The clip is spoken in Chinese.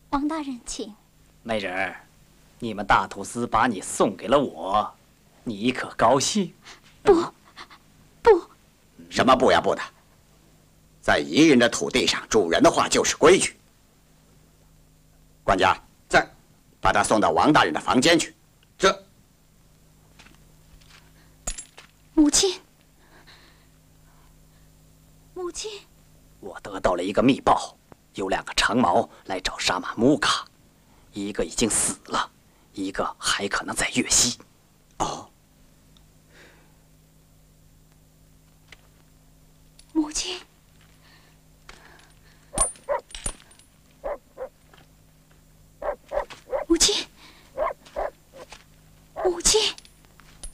王大人，请。 美人儿，你们大土司把你送给了我，你可高兴？ 不， 什么不呀不的？在彝人的土地上，主人的话就是规矩。管家， 在， 把他送到王大人的房间去。 这。 母亲，母亲， 我得到了一个密报，有2个长毛来找沙马木卡，一个已经死了，一个还可能在月西。 哦， 母亲。